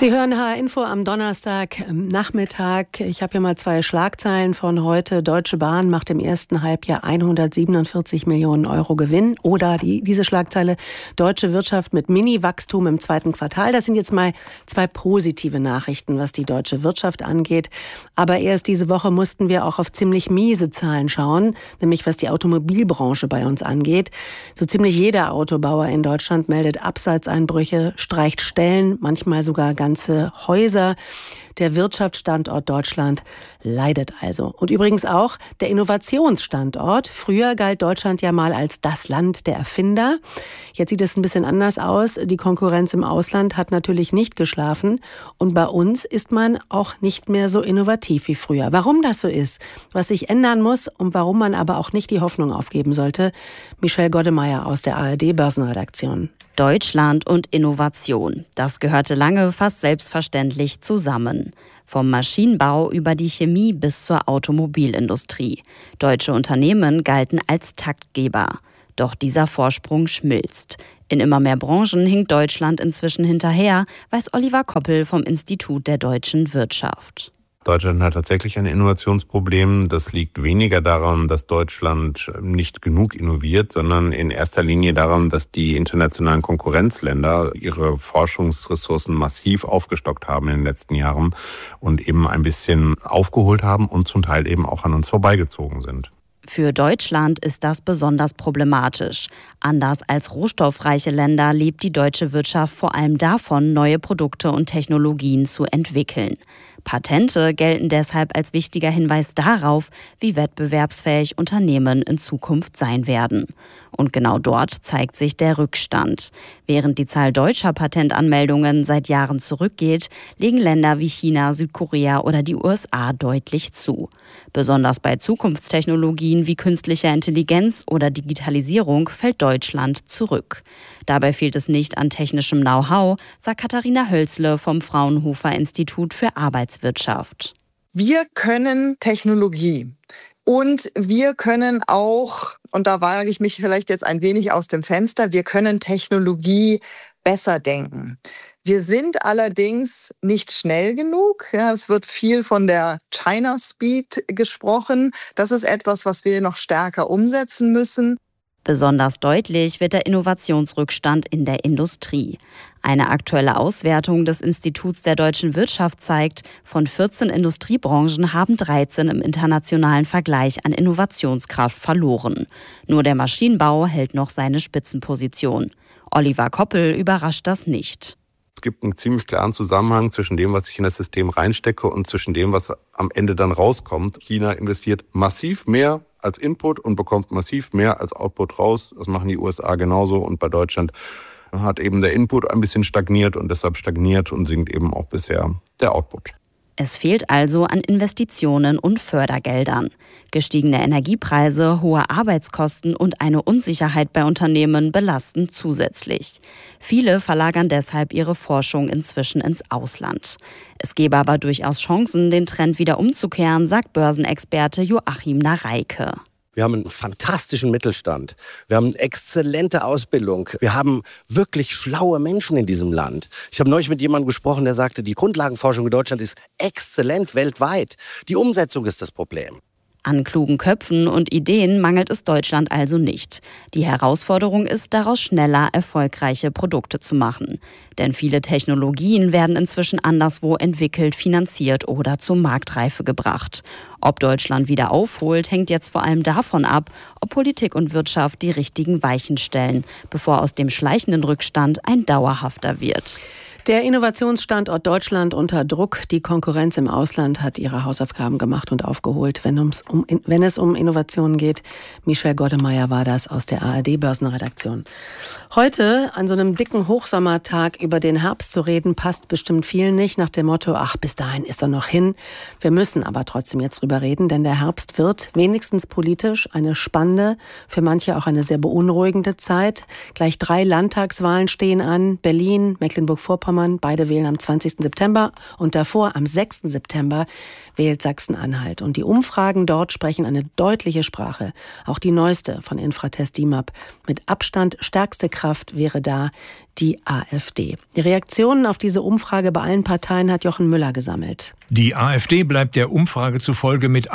Sie hören HR Info am Donnerstag Nachmittag. Ich habe hier mal 2 Schlagzeilen von heute. Deutsche Bahn macht im ersten Halbjahr 147 Millionen Euro Gewinn. Oder diese Schlagzeile, deutsche Wirtschaft mit Mini-Wachstum im zweiten Quartal. Das sind jetzt mal 2 positive Nachrichten, was die deutsche Wirtschaft angeht. Aber erst diese Woche mussten wir auch auf ziemlich miese Zahlen schauen, nämlich was die Automobilbranche bei uns angeht. So ziemlich jeder Autobauer in Deutschland meldet Absatzeinbrüche, streicht Stellen, manchmal sogar ganze Häuser. Der Wirtschaftsstandort Deutschland leidet also. Und übrigens auch der Innovationsstandort. Früher galt Deutschland ja mal als das Land der Erfinder. Jetzt sieht es ein bisschen anders aus. Die Konkurrenz im Ausland hat natürlich nicht geschlafen. Und bei uns ist man auch nicht mehr so innovativ wie früher. Warum das so ist, was sich ändern muss und warum man aber auch nicht die Hoffnung aufgeben sollte, Michelle Goddemeyer aus der ARD-Börsenredaktion. Deutschland und Innovation. Das gehörte lange fast selbstverständlich zusammen. Vom Maschinenbau über die Chemie bis zur Automobilindustrie. Deutsche Unternehmen galten als Taktgeber. Doch dieser Vorsprung schmilzt. In immer mehr Branchen hinkt Deutschland inzwischen hinterher, weiß Oliver Koppel vom Institut der deutschen Wirtschaft. Deutschland hat tatsächlich ein Innovationsproblem. Das liegt weniger daran, dass Deutschland nicht genug innoviert, sondern in erster Linie daran, dass die internationalen Konkurrenzländer ihre Forschungsressourcen massiv aufgestockt haben in den letzten Jahren und eben ein bisschen aufgeholt haben und zum Teil eben auch an uns vorbeigezogen sind. Für Deutschland ist das besonders problematisch. Anders als rohstoffreiche Länder lebt die deutsche Wirtschaft vor allem davon, neue Produkte und Technologien zu entwickeln. Patente gelten deshalb als wichtiger Hinweis darauf, wie wettbewerbsfähig Unternehmen in Zukunft sein werden. Und genau dort zeigt sich der Rückstand. Während die Zahl deutscher Patentanmeldungen seit Jahren zurückgeht, legen Länder wie China, Südkorea oder die USA deutlich zu. Besonders bei Zukunftstechnologien wie künstlicher Intelligenz oder Digitalisierung fällt Deutschland zurück. Dabei fehlt es nicht an technischem Know-how, sagt Katharina Hölzle vom Fraunhofer Institut für Arbeitswirtschaft. Wir können Technologie. Und wir können auch, und da wage ich mich vielleicht jetzt ein wenig aus dem Fenster, wir können Technologie besser denken. Wir sind allerdings nicht schnell genug. Ja, es wird viel von der China Speed gesprochen. Das ist etwas, was wir noch stärker umsetzen müssen. Besonders deutlich wird der Innovationsrückstand in der Industrie. Eine aktuelle Auswertung des Instituts der deutschen Wirtschaft zeigt, von 14 Industriebranchen haben 13 im internationalen Vergleich an Innovationskraft verloren. Nur der Maschinenbau hält noch seine Spitzenposition. Oliver Koppel überrascht das nicht. Es gibt einen ziemlich klaren Zusammenhang zwischen dem, was ich in das System reinstecke und zwischen dem, was am Ende dann rauskommt. China investiert massiv mehr als Input und bekommt massiv mehr als Output raus. Das machen die USA genauso und bei Deutschland hat eben der Input ein bisschen stagniert und deshalb stagniert und sinkt eben auch bisher der Output. Es fehlt also an Investitionen und Fördergeldern. Gestiegene Energiepreise, hohe Arbeitskosten und eine Unsicherheit bei Unternehmen belasten zusätzlich. Viele verlagern deshalb ihre Forschung inzwischen ins Ausland. Es gäbe aber durchaus Chancen, den Trend wieder umzukehren, sagt Börsenexperte Joachim Nareike. Wir haben einen fantastischen Mittelstand. Wir haben eine exzellente Ausbildung. Wir haben wirklich schlaue Menschen in diesem Land. Ich habe neulich mit jemandem gesprochen, der sagte, die Grundlagenforschung in Deutschland ist exzellent weltweit. Die Umsetzung ist das Problem. An klugen Köpfen und Ideen mangelt es Deutschland also nicht. Die Herausforderung ist, daraus schneller erfolgreiche Produkte zu machen. Denn viele Technologien werden inzwischen anderswo entwickelt, finanziert oder zur Marktreife gebracht. Ob Deutschland wieder aufholt, hängt jetzt vor allem davon ab, ob Politik und Wirtschaft die richtigen Weichen stellen, bevor aus dem schleichenden Rückstand ein dauerhafter wird. Der Innovationsstandort Deutschland unter Druck. Die Konkurrenz im Ausland hat ihre Hausaufgaben gemacht und aufgeholt, wenn es um Innovationen geht. Michelle Goddemeyer war das aus der ARD-Börsenredaktion. Heute, an so einem dicken Hochsommertag, über den Herbst zu reden, passt bestimmt vielen nicht, nach dem Motto, ach, bis dahin ist er noch hin. Wir müssen aber trotzdem jetzt drüber reden, denn der Herbst wird wenigstens politisch eine spannende, für manche auch eine sehr beunruhigende Zeit. Gleich 3 Landtagswahlen stehen an, Berlin, Mecklenburg-Vorpommern, beide wählen am 20. September und davor am 6. September wählt Sachsen-Anhalt. Und die Umfragen dort sprechen eine deutliche Sprache. Auch die neueste von Infratest DIMAP. Mit Abstand stärkste Kraft wäre da die AfD. Die Reaktionen auf diese Umfrage bei allen Parteien hat Jochen Müller gesammelt. Die AfD bleibt der Umfrage zufolge mit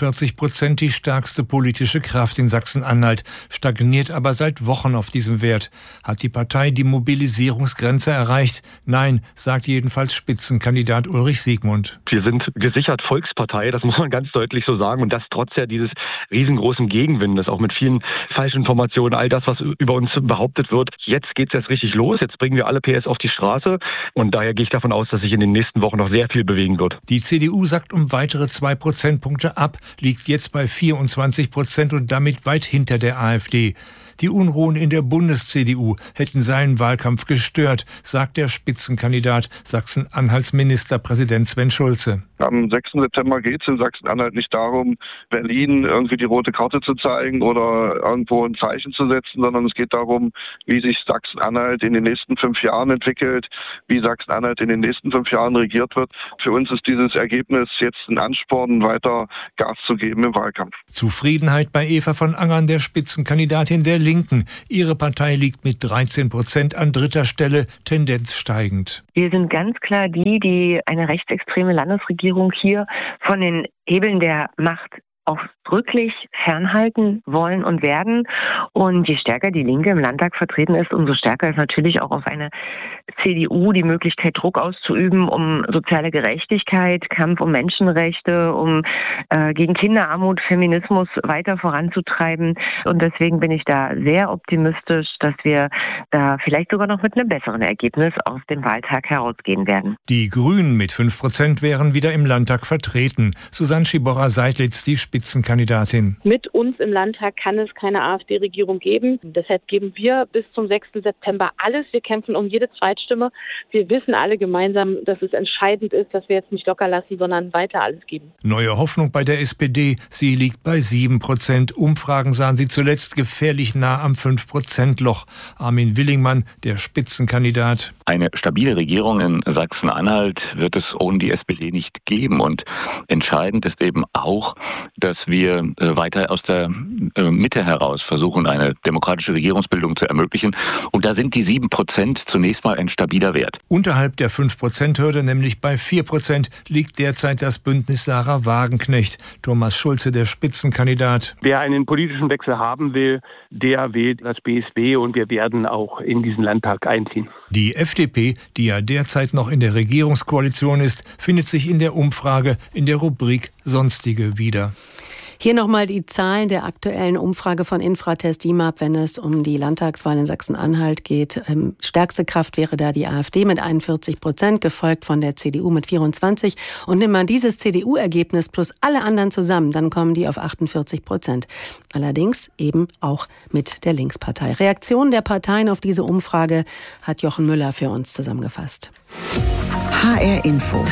41% die stärkste politische Kraft in Sachsen-Anhalt, stagniert aber seit Wochen auf diesem Wert. Hat die Partei die Mobilisierungsgrenze erreicht? Nein, sagt jedenfalls Spitzenkandidat Ulrich Siegmund. Wir sind gesichert Volkspartei, das muss man ganz deutlich so sagen. Und das trotz ja dieses riesengroßen Gegenwindes, auch mit vielen Falschinformationen, all das, was über uns behauptet wird. Jetzt geht es erst richtig los. Jetzt bringen wir alle PS auf die Straße. Und daher gehe ich davon aus, dass sich in den nächsten Wochen noch sehr viel bewegen wird. Die CDU sackt um weitere 2 Prozentpunkte ab, liegt jetzt bei 24% und damit weit hinter der AfD. Die Unruhen in der Bundes-CDU hätten seinen Wahlkampf gestört, sagt der Spitzenkandidat Sachsen-Anhalts Ministerpräsident Sven Schulze. Am 6. September geht es in Sachsen-Anhalt nicht darum, Berlin irgendwie die rote Karte zu zeigen oder irgendwo ein Zeichen zu setzen, sondern es geht darum, wie sich Sachsen-Anhalt in den nächsten 5 Jahren entwickelt, wie Sachsen-Anhalt in den nächsten 5 Jahren regiert wird. Für uns ist dieses Ergebnis jetzt ein Ansporn, weiter Gas zu geben im Wahlkampf. Zufriedenheit bei Eva von Angern, der Spitzenkandidatin der Linken. Ihre Partei liegt mit 13% an 3. Stelle, Tendenz steigend. Wir sind ganz klar die eine rechtsextreme Landesregierung hier von den Hebeln der Macht ausdrücklich fernhalten wollen und werden. Und je stärker die Linke im Landtag vertreten ist, umso stärker ist natürlich auch auf eine CDU die Möglichkeit, Druck auszuüben, um soziale Gerechtigkeit, Kampf um Menschenrechte, um gegen Kinderarmut, Feminismus weiter voranzutreiben. Und deswegen bin ich da sehr optimistisch, dass wir da vielleicht sogar noch mit einem besseren Ergebnis aus dem Wahltag herausgehen werden. Die Grünen mit 5% wären wieder im Landtag vertreten. Susanne Schiborra-Seidlitz, die Spitzenkandidatin. Mit uns im Landtag kann es keine AfD-Regierung geben. Deshalb geben wir bis zum 6. September alles. Wir kämpfen um jede Zweitstimme. Wir wissen alle gemeinsam, dass es entscheidend ist, dass wir jetzt nicht locker lassen, sondern weiter alles geben. Neue Hoffnung bei der SPD. Sie liegt bei 7%. Umfragen sahen sie zuletzt gefährlich nah am 5%-Loch. Armin Willingmann, der Spitzenkandidat. Eine stabile Regierung in Sachsen-Anhalt wird es ohne die SPD nicht geben. Und entscheidend ist eben auch, dass wir weiter aus der Mitte heraus versuchen, eine demokratische Regierungsbildung zu ermöglichen. Und da sind die 7% zunächst mal ein stabiler Wert. Unterhalb der 5%-Hürde, nämlich bei 4%, liegt derzeit das Bündnis Sarah Wagenknecht. Thomas Schulze, der Spitzenkandidat. Wer einen politischen Wechsel haben will, der wählt das BSW und wir werden auch in diesen Landtag einziehen. Die FDP, die ja derzeit noch in der Regierungskoalition ist, findet sich in der Umfrage in der Rubrik Sonstige wieder. Hier nochmal die Zahlen der aktuellen Umfrage von Infratest DIMAP, wenn es um die Landtagswahl in Sachsen-Anhalt geht. Stärkste Kraft wäre da die AfD mit 41%, gefolgt von der CDU mit 24%. Und nimmt man dieses CDU-Ergebnis plus alle anderen zusammen, dann kommen die auf 48%. Allerdings eben auch mit der Linkspartei. Reaktion der Parteien auf diese Umfrage hat Jochen Müller für uns zusammengefasst. HR Info.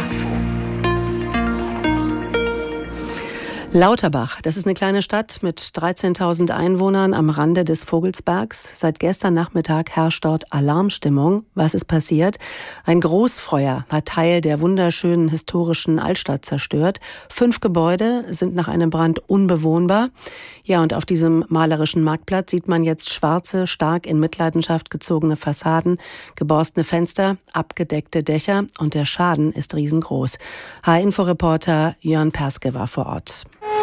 Lauterbach, das ist eine kleine Stadt mit 13.000 Einwohnern am Rande des Vogelsbergs. Seit gestern Nachmittag herrscht dort Alarmstimmung. Was ist passiert? Ein Großfeuer hat Teil der wunderschönen historischen Altstadt zerstört. 5 Gebäude sind nach einem Brand unbewohnbar. Ja, und auf diesem malerischen Marktplatz sieht man jetzt schwarze, stark in Mitleidenschaft gezogene Fassaden, geborstene Fenster, abgedeckte Dächer und der Schaden ist riesengroß. HR-Info-Reporter Jörn Perske war vor Ort.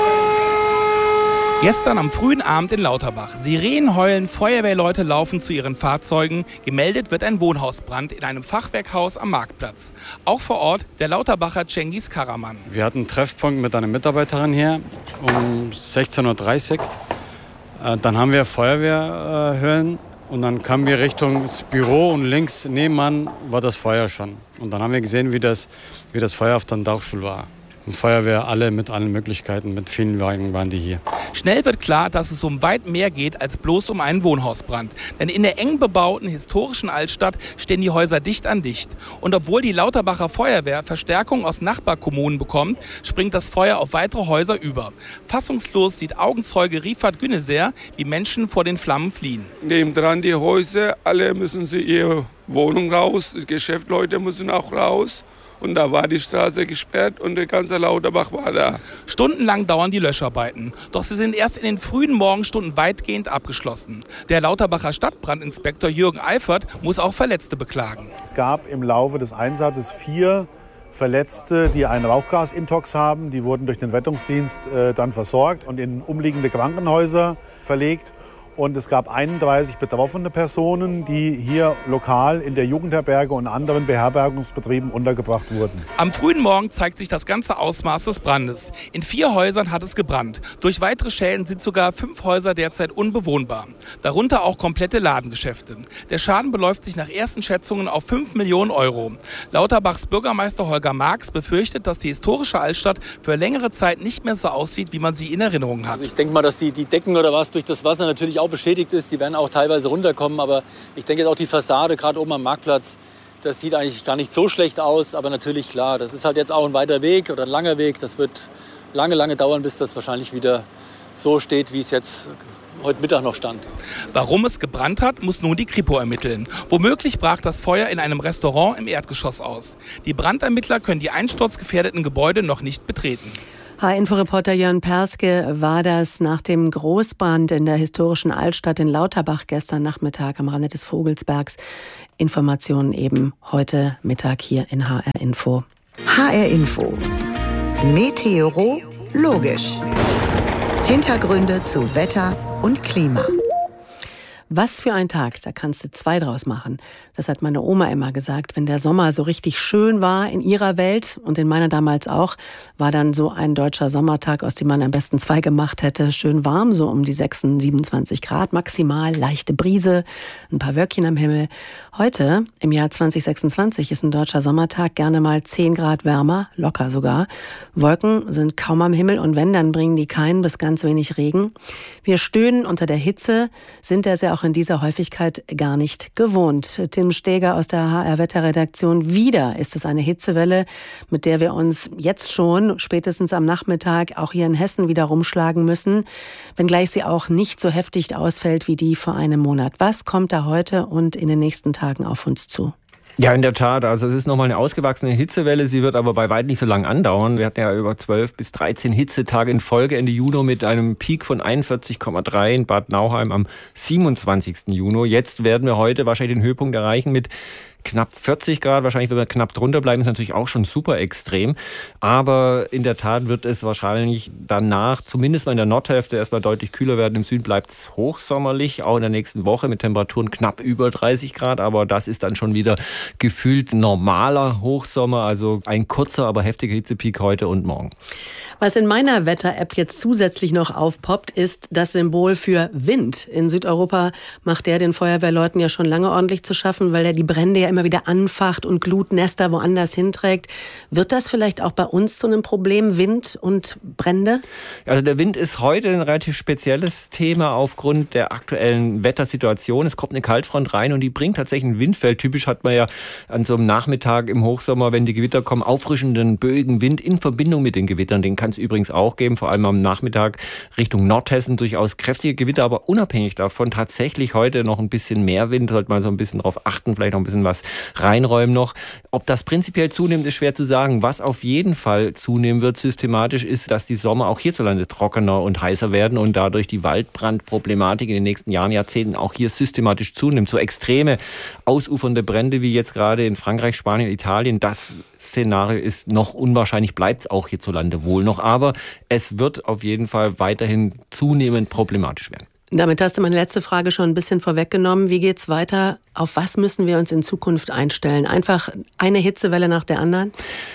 Gestern am frühen Abend in Lauterbach. Sirenen heulen, Feuerwehrleute laufen zu ihren Fahrzeugen. Gemeldet wird ein Wohnhausbrand in einem Fachwerkhaus am Marktplatz. Auch vor Ort der Lauterbacher Cengiz Karaman. Wir hatten einen Treffpunkt mit einer Mitarbeiterin hier um 16.30 Uhr. Dann haben wir Feuerwehr hören und dann kamen wir Richtung ins Büro und links nebenan war das Feuer schon. Und dann haben wir gesehen, wie das Feuer auf dem Dachstuhl war. Und Feuerwehr, alle mit allen Möglichkeiten, mit vielen Wagen waren die hier. Schnell wird klar, dass es um weit mehr geht als bloß um einen Wohnhausbrand. Denn in der eng bebauten historischen Altstadt stehen die Häuser dicht an dicht. Und obwohl die Lauterbacher Feuerwehr Verstärkung aus Nachbarkommunen bekommt, springt das Feuer auf weitere Häuser über. Fassungslos sieht Augenzeuge Rifat Güneser, wie Menschen vor den Flammen fliehen. Nebendran die Häuser, alle müssen sie ihre Wohnung raus, die Geschäftsleute müssen auch raus. und da war die Straße gesperrt und der ganze Lauterbach war da. Stundenlang dauern die Löscharbeiten, doch sie sind erst in den frühen Morgenstunden weitgehend abgeschlossen. Der Lauterbacher Stadtbrandinspektor Jürgen Eifert muss auch Verletzte beklagen. Es gab im Laufe des Einsatzes 4 Verletzte, die einen Rauchgasintox haben. Die wurden durch den Rettungsdienst dann versorgt und in umliegende Krankenhäuser verlegt. Und es gab 31 betroffene Personen, die hier lokal in der Jugendherberge und anderen Beherbergungsbetrieben untergebracht wurden. Am frühen Morgen zeigt sich das ganze Ausmaß des Brandes. In 4 Häusern hat es gebrannt. Durch weitere Schäden sind sogar 5 Häuser derzeit unbewohnbar. Darunter auch komplette Ladengeschäfte. Der Schaden beläuft sich nach ersten Schätzungen auf 5 Millionen Euro. Lauterbachs Bürgermeister Holger Marx befürchtet, dass die historische Altstadt für längere Zeit nicht mehr so aussieht, wie man sie in Erinnerung hat. Also ich denke mal, dass die Decken oder was durch das Wasser natürlich auch beschädigt ist. Die werden auch teilweise runterkommen, aber ich denke jetzt auch die Fassade, gerade oben am Marktplatz, das sieht eigentlich gar nicht so schlecht aus. Aber natürlich, klar, das ist halt jetzt auch ein weiter Weg oder ein langer Weg. Das wird lange dauern, bis das wahrscheinlich wieder so steht, wie es jetzt heute Mittag noch stand. Warum es gebrannt hat, muss nun die Kripo ermitteln. Womöglich brach das Feuer in einem Restaurant im Erdgeschoss aus. Die Brandermittler können die einsturzgefährdeten Gebäude noch nicht betreten. H-Info-Reporter Jörn Perske war das nach dem Großbrand in der historischen Altstadt in Lauterbach gestern Nachmittag am Rande des Vogelsbergs. Informationen eben heute Mittag hier in HR Info. HR Info. Meteorologisch. Hintergründe zu Wetter und Klima. Was für ein Tag, da kannst du 2 draus machen. Das hat meine Oma immer gesagt. Wenn der Sommer so richtig schön war in ihrer Welt und in meiner damals auch, war dann so ein deutscher Sommertag, aus dem man am besten 2 gemacht hätte. Schön warm, so um die 26, 27 Grad maximal, leichte Brise, ein paar Wölkchen am Himmel. Heute, im Jahr 2026, ist ein deutscher Sommertag gerne mal 10 Grad wärmer, locker sogar. Wolken sind kaum am Himmel und wenn, dann bringen die keinen bis ganz wenig Regen. Wir stöhnen unter der Hitze, sind der sehr auch in dieser Häufigkeit gar nicht gewohnt. Tim Steger aus der HR-Wetterredaktion. Wieder ist es eine Hitzewelle, mit der wir uns jetzt schon spätestens am Nachmittag auch hier in Hessen wieder rumschlagen müssen, wenngleich sie auch nicht so heftig ausfällt wie die vor einem Monat. Was kommt da heute und in den nächsten Tagen auf uns zu? Ja, in der Tat. Also es ist nochmal eine ausgewachsene Hitzewelle. Sie wird aber bei weitem nicht so lang andauern. Wir hatten ja über 12 bis 13 Hitzetage in Folge Ende Juni mit einem Peak von 41,3 in Bad Nauheim am 27. Juni. Jetzt werden wir heute wahrscheinlich den Höhepunkt erreichen mit knapp 40 Grad, wahrscheinlich wenn wir knapp drunter bleiben, ist natürlich auch schon super extrem. Aber in der Tat wird es wahrscheinlich danach, zumindest mal in der Nordhälfte, erstmal deutlich kühler werden. Im Süden bleibt es hochsommerlich, auch in der nächsten Woche mit Temperaturen knapp über 30 Grad. Aber das ist dann schon wieder gefühlt normaler Hochsommer, also ein kurzer, aber heftiger Hitzepeak heute und morgen. Was in meiner Wetter-App jetzt zusätzlich noch aufpoppt, ist das Symbol für Wind. In Südeuropa macht der den Feuerwehrleuten ja schon lange ordentlich zu schaffen, weil er die Brände ja immer wieder anfacht und Glutnester woanders hinträgt. Wird das vielleicht auch bei uns zu einem Problem, Wind und Brände? Also der Wind ist heute ein relativ spezielles Thema aufgrund der aktuellen Wettersituation. Es kommt eine Kaltfront rein und die bringt tatsächlich ein Windfeld. Typisch hat man ja an so einem Nachmittag im Hochsommer, wenn die Gewitter kommen, auffrischenden Bögen Wind in Verbindung mit den Gewittern. Den kann es übrigens auch geben, vor allem am Nachmittag Richtung Nordhessen durchaus kräftige Gewitter, aber unabhängig davon tatsächlich heute noch ein bisschen mehr Wind. Sollte man so ein bisschen darauf achten, vielleicht noch ein bisschen was reinräumen noch. Ob das prinzipiell zunimmt, ist schwer zu sagen. Was auf jeden Fall zunehmen wird systematisch, ist, dass die Sommer auch hierzulande trockener und heißer werden und dadurch die Waldbrandproblematik in den nächsten Jahren, Jahrzehnten auch hier systematisch zunimmt. So extreme, ausufernde Brände wie jetzt gerade in Frankreich, Spanien, Italien, das Szenario ist noch unwahrscheinlich, bleibt es auch hierzulande wohl noch. Aber es wird auf jeden Fall weiterhin zunehmend problematisch werden. Damit hast du meine letzte Frage schon ein bisschen vorweggenommen. Wie geht's weiter? Auf was müssen wir uns in Zukunft einstellen? Einfach eine Hitzewelle nach der anderen?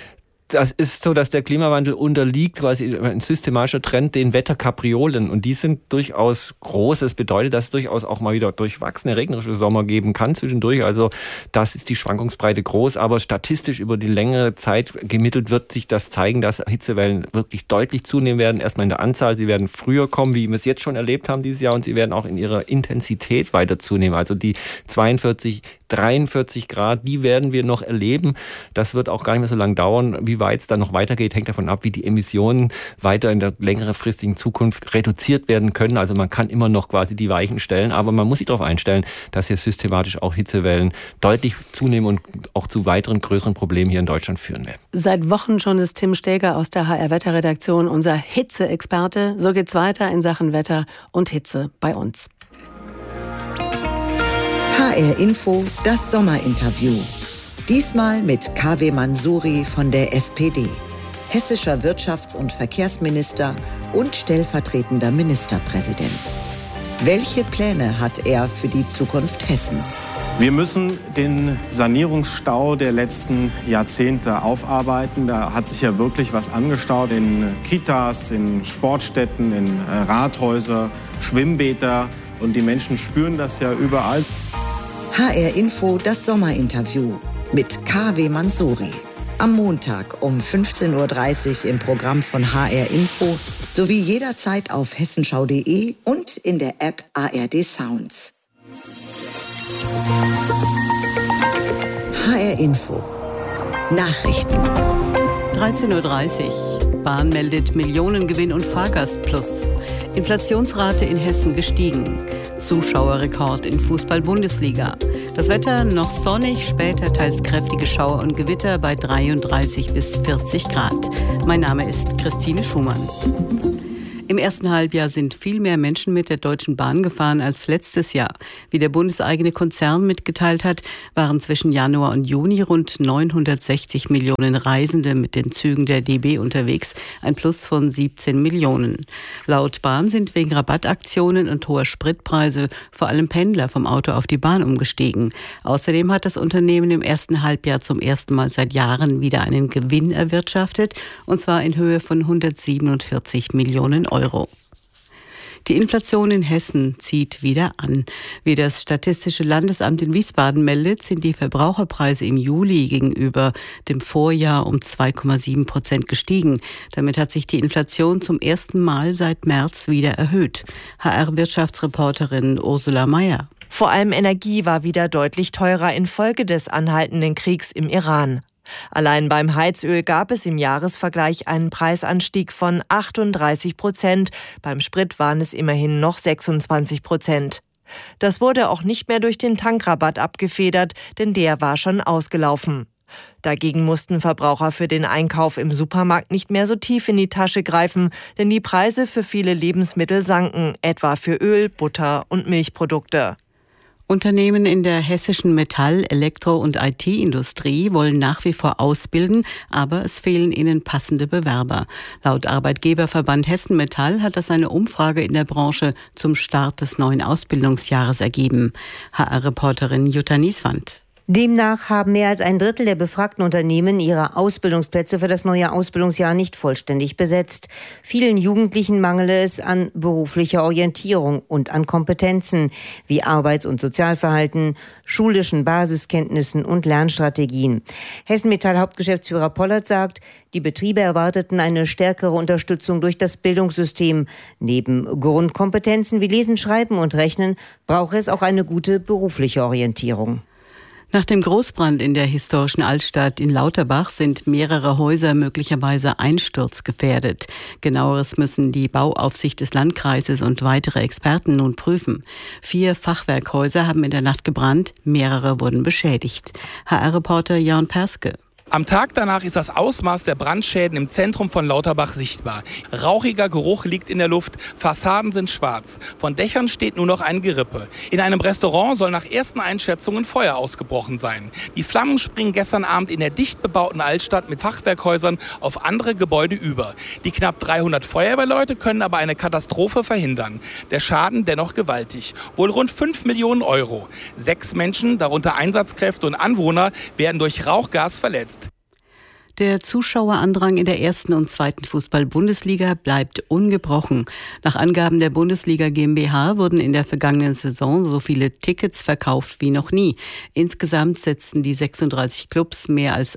Das ist so, dass der Klimawandel unterliegt, quasi ein systematischer Trend, den Wetterkapriolen. Und die sind durchaus groß. Das bedeutet, dass es durchaus auch mal wieder durchwachsene, regnerische Sommer geben kann zwischendurch. Also das ist die Schwankungsbreite groß. Aber statistisch über die längere Zeit gemittelt wird sich das zeigen, dass Hitzewellen wirklich deutlich zunehmen werden. Erstmal in der Anzahl. Sie werden früher kommen, wie wir es jetzt schon erlebt haben dieses Jahr. Und sie werden auch in ihrer Intensität weiter zunehmen. Also die 42, 43 Grad, die werden wir noch erleben. Das wird auch gar nicht mehr so lange dauern. Wie wie weit es dann noch weitergeht, hängt davon ab, wie die Emissionen weiter in der längerfristigen Zukunft reduziert werden können. Also man kann immer noch quasi die Weichen stellen, aber man muss sich darauf einstellen, dass hier systematisch auch Hitzewellen deutlich zunehmen und auch zu weiteren größeren Problemen hier in Deutschland führen werden. Seit Wochen schon ist Tim Steger aus der HR-Wetterredaktion unser Hitze-Experte. So geht's weiter in Sachen Wetter und Hitze bei uns. HR Info, das Sommerinterview. Diesmal mit K.W. Mansouri von der SPD, hessischer Wirtschafts- und Verkehrsminister und stellvertretender Ministerpräsident. Welche Pläne hat er für die Zukunft Hessens? Wir müssen den Sanierungsstau der letzten Jahrzehnte aufarbeiten. Da hat sich ja wirklich was angestaut in Kitas, in Sportstätten, in Rathäuser, Schwimmbäder. Und die Menschen spüren das ja überall. HR Info, das Sommerinterview mit K.W. Mansouri. Am Montag um 15.30 Uhr im Programm von HR Info sowie jederzeit auf hessenschau.de und in der App ARD Sounds. HR Info. Nachrichten. 13.30 Uhr. Bahn meldet Millionengewinn und Fahrgastplus. Inflationsrate in Hessen gestiegen. Zuschauerrekord in Fußball-Bundesliga. Das Wetter noch sonnig, später teils kräftige Schauer und Gewitter bei 33 bis 40 Grad. Mein Name ist Christine Schumann. Im ersten Halbjahr sind viel mehr Menschen mit der Deutschen Bahn gefahren als letztes Jahr. Wie der bundeseigene Konzern mitgeteilt hat, waren zwischen Januar und Juni rund 960 Millionen Reisende mit den Zügen der DB unterwegs, ein Plus von 17 Millionen. Laut Bahn sind wegen Rabattaktionen und hoher Spritpreise vor allem Pendler vom Auto auf die Bahn umgestiegen. Außerdem hat das Unternehmen im ersten Halbjahr zum ersten Mal seit Jahren wieder einen Gewinn erwirtschaftet, und zwar in Höhe von 147 Millionen Euro. Die Inflation in Hessen zieht wieder an. Wie das Statistische Landesamt in Wiesbaden meldet, sind die Verbraucherpreise im Juli gegenüber dem Vorjahr um 2,7% gestiegen. Damit hat sich die Inflation zum ersten Mal seit März wieder erhöht. HR-Wirtschaftsreporterin Ursula Mayer. Vor allem Energie war wieder deutlich teurer infolge des anhaltenden Kriegs im Iran. Allein beim Heizöl gab es im Jahresvergleich einen Preisanstieg von 38%. Beim Sprit waren es immerhin noch 26%. Das wurde auch nicht mehr durch den Tankrabatt abgefedert, denn der war schon ausgelaufen. Dagegen mussten Verbraucher für den Einkauf im Supermarkt nicht mehr so tief in die Tasche greifen, denn die Preise für viele Lebensmittel sanken, etwa für Öl, Butter und Milchprodukte. Unternehmen in der hessischen Metall-, Elektro- und IT-Industrie wollen nach wie vor ausbilden, aber es fehlen ihnen passende Bewerber. Laut Arbeitgeberverband Hessen Metall hat das eine Umfrage in der Branche zum Start des neuen Ausbildungsjahres ergeben. HR-Reporterin Jutta Nieswand. Demnach haben mehr als ein Drittel der befragten Unternehmen ihre Ausbildungsplätze für das neue Ausbildungsjahr nicht vollständig besetzt. Vielen Jugendlichen mangele es an beruflicher Orientierung und an Kompetenzen wie Arbeits- und Sozialverhalten, schulischen Basiskenntnissen und Lernstrategien. Hessen Metall Hauptgeschäftsführer Pollert sagt, die Betriebe erwarteten eine stärkere Unterstützung durch das Bildungssystem. Neben Grundkompetenzen wie Lesen, Schreiben und Rechnen brauche es auch eine gute berufliche Orientierung. Nach dem Großbrand in der historischen Altstadt in Lauterbach sind mehrere Häuser möglicherweise einsturzgefährdet. Genaueres müssen die Bauaufsicht des Landkreises und weitere Experten nun prüfen. 4 Fachwerkhäuser haben in der Nacht gebrannt, mehrere wurden beschädigt. HR-Reporter Jörn Perske. Am Tag danach ist das Ausmaß der Brandschäden im Zentrum von Lauterbach sichtbar. Rauchiger Geruch liegt in der Luft, Fassaden sind schwarz. Von Dächern steht nur noch ein Gerippe. In einem Restaurant soll nach ersten Einschätzungen Feuer ausgebrochen sein. Die Flammen springen gestern Abend in der dicht bebauten Altstadt mit Fachwerkhäusern auf andere Gebäude über. Die knapp 300 Feuerwehrleute können aber eine Katastrophe verhindern. Der Schaden dennoch gewaltig. Wohl rund 5 Millionen Euro. 6 Menschen, darunter Einsatzkräfte und Anwohner, werden durch Rauchgas verletzt. Der Zuschauerandrang in der 1. und 2. Fußball-Bundesliga bleibt ungebrochen. Nach Angaben der Bundesliga GmbH wurden in der vergangenen Saison so viele Tickets verkauft wie noch nie. Insgesamt setzten die 36 Clubs mehr als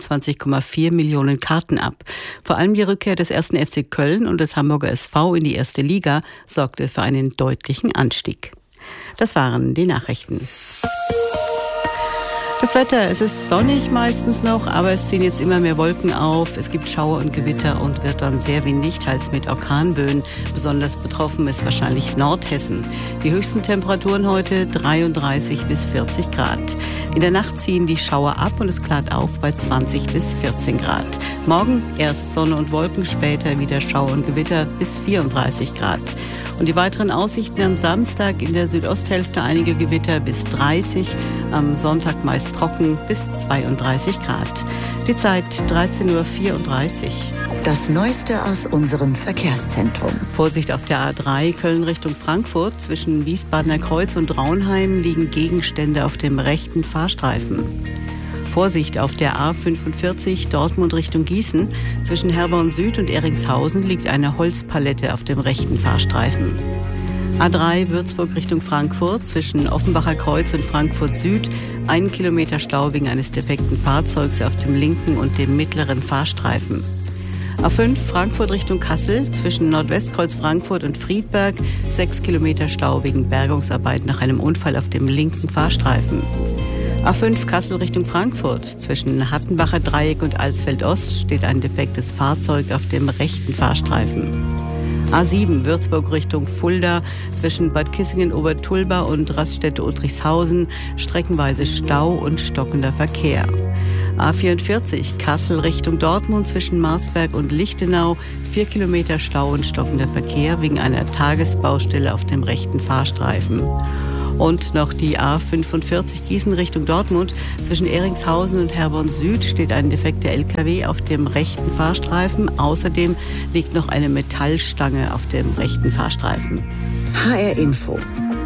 21,4 Millionen Karten ab. Vor allem die Rückkehr des 1. FC Köln und des Hamburger SV in die 1. Liga sorgte für einen deutlichen Anstieg. Das waren die Nachrichten. Das Wetter, es ist sonnig meistens noch, aber es ziehen jetzt immer mehr Wolken auf. Es gibt Schauer und Gewitter und wird dann sehr windig, teils mit Orkanböen. Besonders betroffen ist wahrscheinlich Nordhessen. Die höchsten Temperaturen heute 33 bis 40 Grad. In der Nacht ziehen die Schauer ab und es klart auf bei 20 bis 14 Grad. Morgen erst Sonne und Wolken, später wieder Schauer und Gewitter bis 34 Grad. Und die weiteren Aussichten am Samstag in der Südosthälfte einige Gewitter bis 30, am Sonntag meist trocken bis 32 Grad. Die Zeit 13.34 Uhr. Das Neueste aus unserem Verkehrszentrum. Vorsicht auf der A3 Köln Richtung Frankfurt. Zwischen Wiesbadener Kreuz und Raunheim liegen Gegenstände auf dem rechten Fahrstreifen. Vorsicht auf der A45 Dortmund Richtung Gießen. Zwischen Herborn Süd und Eringshausen liegt eine Holzpalette auf dem rechten Fahrstreifen. A3 Würzburg Richtung Frankfurt. Zwischen Offenbacher Kreuz und Frankfurt Süd 1 Kilometer Stau wegen eines defekten Fahrzeugs auf dem linken und dem mittleren Fahrstreifen. A5 Frankfurt Richtung Kassel. Zwischen Nordwestkreuz Frankfurt und Friedberg 6 Kilometer Stau wegen Bergungsarbeit nach einem Unfall auf dem linken Fahrstreifen. A5 Kassel Richtung Frankfurt. Zwischen Hattenbacher Dreieck und Alsfeld Ost steht ein defektes Fahrzeug auf dem rechten Fahrstreifen. A7 Würzburg Richtung Fulda. Zwischen Bad Kissingen-Obertulba und Raststätte-Uttrichshausen streckenweise Stau und stockender Verkehr. A44 Kassel Richtung Dortmund. Zwischen Marsberg und Lichtenau 4 Kilometer Stau und stockender Verkehr wegen einer Tagesbaustelle auf dem rechten Fahrstreifen. Und noch die A45 Gießen Richtung Dortmund. Zwischen Eringshausen und Herborn Süd steht ein defekter LKW auf dem rechten Fahrstreifen. Außerdem liegt noch eine Metallstange auf dem rechten Fahrstreifen. HR Info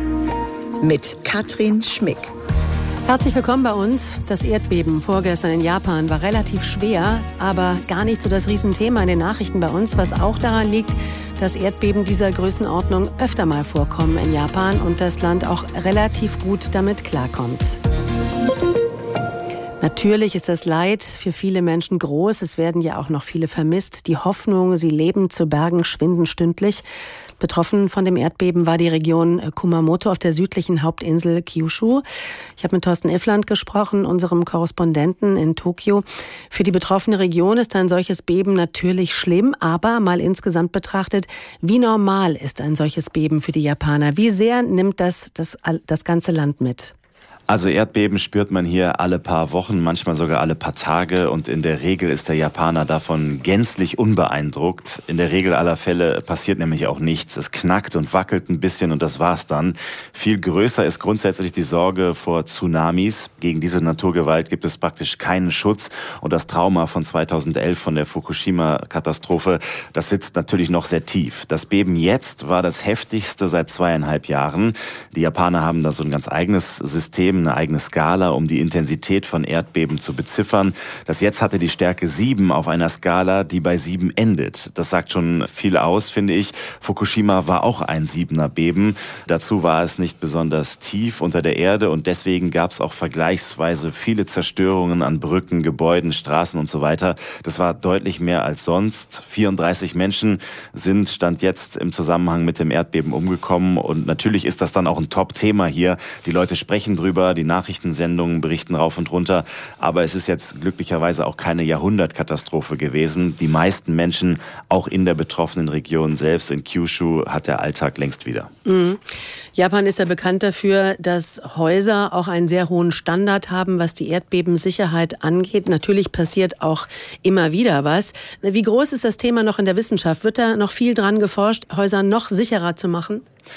mit Katrin Schmick. Herzlich willkommen bei uns. Das Erdbeben vorgestern in Japan war relativ schwer, aber gar nicht so das Riesenthema in den Nachrichten bei uns, was auch daran liegt, dass Erdbeben dieser Größenordnung öfter mal vorkommen in Japan und das Land auch relativ gut damit klarkommt. Natürlich ist das Leid für viele Menschen groß. Es werden ja auch noch viele vermisst. Die Hoffnung, sie leben zu bergen, schwinden stündlich. Betroffen von dem Erdbeben war die Region Kumamoto auf der südlichen Hauptinsel Kyushu. Ich habe mit Thorsten Iffland gesprochen, unserem Korrespondenten in Tokio. Für die betroffene Region ist ein solches Beben natürlich schlimm, aber mal insgesamt betrachtet, wie normal ist ein solches Beben für die Japaner? Wie sehr nimmt das ganze Land mit? Also Erdbeben spürt man hier alle paar Wochen, manchmal sogar alle paar Tage und in der Regel ist der Japaner davon gänzlich unbeeindruckt. In der Regel aller Fälle passiert nämlich auch nichts. Es knackt und wackelt ein bisschen und das war's dann. Viel größer ist grundsätzlich die Sorge vor Tsunamis. Gegen diese Naturgewalt gibt es praktisch keinen Schutz und das Trauma von 2011 von der Fukushima-Katastrophe, das sitzt natürlich noch sehr tief. Das Beben jetzt war das heftigste seit 2,5 Jahren. Die Japaner haben da so ein ganz eigenes System, eine eigene Skala, um die Intensität von Erdbeben zu beziffern. Das jetzt hatte die Stärke 7 auf einer Skala, die bei 7 endet. Das sagt schon viel aus, finde ich. Fukushima war auch ein 7er Beben. Dazu war es nicht besonders tief unter der Erde und deswegen gab es auch vergleichsweise viele Zerstörungen an Brücken, Gebäuden, Straßen und so weiter. Das war deutlich mehr als sonst. 34 Menschen sind Stand jetzt im Zusammenhang mit dem Erdbeben umgekommen und natürlich ist das dann auch ein Top-Thema hier. Die Leute sprechen drüber. Die Nachrichtensendungen berichten rauf und runter. Aber es ist jetzt glücklicherweise auch keine Jahrhundertkatastrophe gewesen. Die meisten Menschen, auch in der betroffenen Region selbst, in Kyushu, hat der Alltag längst wieder. Mhm. Japan ist ja bekannt dafür, dass Häuser auch einen sehr hohen Standard haben, was die Erdbebensicherheit angeht. Natürlich passiert auch immer wieder was. Wie groß ist das Thema noch in der Wissenschaft? Wird da noch viel dran geforscht, Häuser noch sicherer zu machen?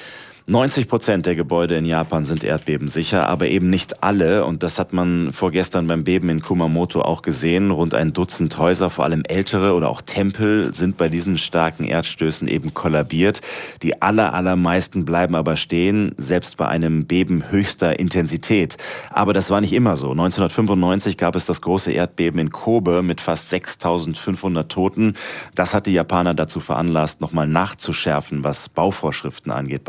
90% der Gebäude in Japan sind erdbebensicher, aber eben nicht alle. Und das hat man vorgestern beim Beben in Kumamoto auch gesehen. Rund ein Dutzend Häuser, vor allem ältere oder auch Tempel, sind bei diesen starken Erdstößen eben kollabiert. Die allermeisten bleiben aber stehen, selbst bei einem Beben höchster Intensität. Aber das war nicht immer so. 1995 gab es das große Erdbeben in Kobe mit fast 6.500 Toten. Das hat die Japaner dazu veranlasst, nochmal nachzuschärfen, was Bauvorschriften angeht beispielsweise.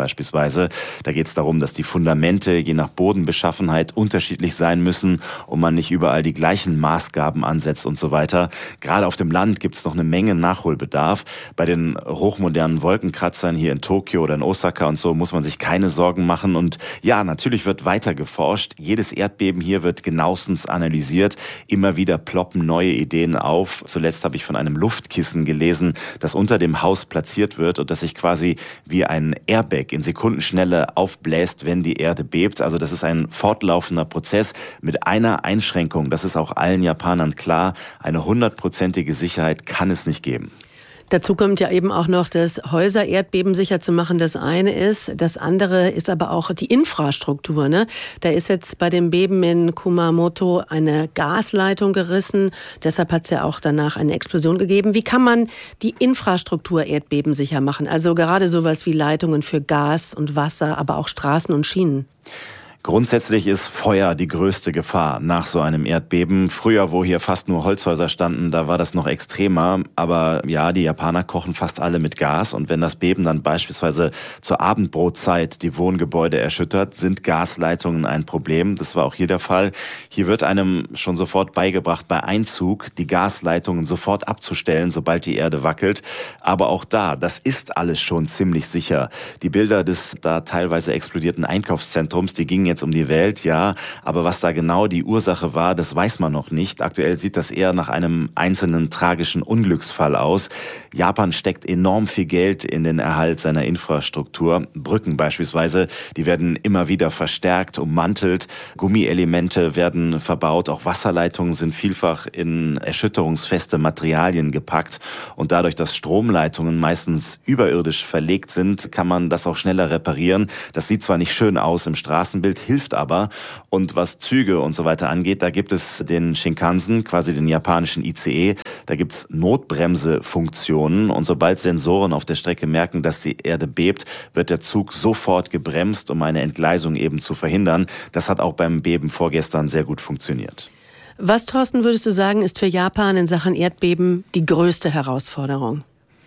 beispielsweise. Da geht es darum, dass die Fundamente je nach Bodenbeschaffenheit unterschiedlich sein müssen und man nicht überall die gleichen Maßgaben ansetzt und so weiter. Gerade auf dem Land gibt es noch eine Menge Nachholbedarf. Bei den hochmodernen Wolkenkratzern hier in Tokio oder in Osaka und so muss man sich keine Sorgen machen. Und ja, natürlich wird weiter geforscht. Jedes Erdbeben hier wird genauestens analysiert. Immer wieder ploppen neue Ideen auf. Zuletzt habe ich von einem Luftkissen gelesen, das unter dem Haus platziert wird und das sich quasi wie ein Airbag in Sekundenschnelle aufbläst, wenn die Erde bebt. Also das ist ein fortlaufender Prozess mit einer Einschränkung. Das ist auch allen Japanern klar. Eine 100%ige Sicherheit kann es nicht geben. Dazu kommt ja eben auch noch, dass Häuser erdbebensicher zu machen, das eine ist. Das andere ist aber auch die Infrastruktur, ne? Da ist jetzt bei dem Beben in Kumamoto eine Gasleitung gerissen. Deshalb hat es ja auch danach eine Explosion gegeben. Wie kann man die Infrastruktur erdbebensicher machen? Also gerade sowas wie Leitungen für Gas und Wasser, aber auch Straßen und Schienen. Grundsätzlich ist Feuer die größte Gefahr nach so einem Erdbeben. Früher, wo hier fast nur Holzhäuser standen, da war das noch extremer. Aber ja, die Japaner kochen fast alle mit Gas. Und wenn das Beben dann beispielsweise zur Abendbrotzeit die Wohngebäude erschüttert, sind Gasleitungen ein Problem. Das war auch hier der Fall. Hier wird einem schon sofort beigebracht, bei Einzug die Gasleitungen sofort abzustellen, sobald die Erde wackelt. Aber auch da, das ist alles schon ziemlich sicher. Die Bilder des da teilweise explodierten Einkaufszentrums, die gingen jetzt um die Welt, ja, aber was da genau die Ursache war, das weiß man noch nicht. Aktuell sieht das eher nach einem einzelnen tragischen Unglücksfall aus. Japan steckt enorm viel Geld in den Erhalt seiner Infrastruktur. Brücken beispielsweise, die werden immer wieder verstärkt, ummantelt. Gummielemente werden verbaut. Auch Wasserleitungen sind vielfach in erschütterungsfeste Materialien gepackt. Und dadurch, dass Stromleitungen meistens überirdisch verlegt sind, kann man das auch schneller reparieren. Das sieht zwar nicht schön aus im Straßenbild, hilft aber. Und was Züge und so weiter angeht, da gibt es den Shinkansen, quasi den japanischen ICE. Da gibt es Notbremsefunktionen. Und sobald Sensoren auf der Strecke merken, dass die Erde bebt, wird der Zug sofort gebremst, um eine Entgleisung eben zu verhindern. Das hat auch beim Beben vorgestern sehr gut funktioniert. Was, Thorsten, würdest du sagen, ist für Japan in Sachen Erdbeben die größte Herausforderung?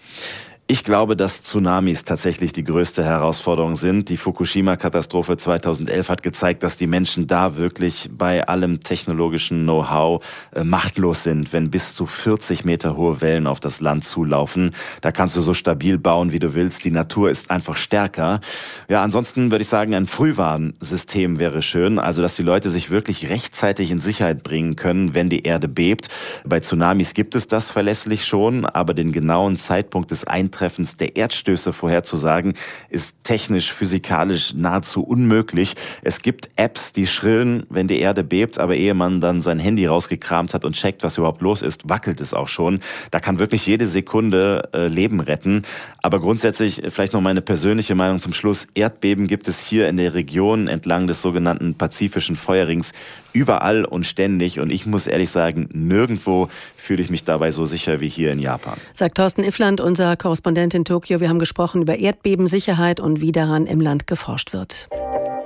Ich glaube, dass Tsunamis tatsächlich die größte Herausforderung sind. Die Fukushima-Katastrophe 2011 hat gezeigt, dass die Menschen da wirklich bei allem technologischen Know-how machtlos sind, wenn bis zu 40 Meter hohe Wellen auf das Land zulaufen. Da kannst du so stabil bauen, wie du willst. Die Natur ist einfach stärker. Ja, ansonsten würde ich sagen, ein Frühwarnsystem wäre schön. Also, dass die Leute sich wirklich rechtzeitig in Sicherheit bringen können, wenn die Erde bebt. Bei Tsunamis gibt es das verlässlich schon, aber den genauen Zeitpunkt des Eintreffens der Erdstöße vorherzusagen, ist technisch, physikalisch nahezu unmöglich. Es gibt Apps, die schrillen, wenn die Erde bebt, aber ehe man dann sein Handy rausgekramt hat und checkt, was überhaupt los ist, wackelt es auch schon. Da kann wirklich jede Sekunde Leben retten. Aber grundsätzlich vielleicht noch meine persönliche Meinung zum Schluss. Erdbeben gibt es hier in der Region entlang des sogenannten Pazifischen Feuerrings überall und ständig. Und ich muss ehrlich sagen, nirgendwo fühle ich mich dabei so sicher wie hier in Japan. Sagt Thorsten Iffland, unser Korrespondent in Tokio. Wir haben gesprochen über Erdbebensicherheit und wie daran im Land geforscht wird.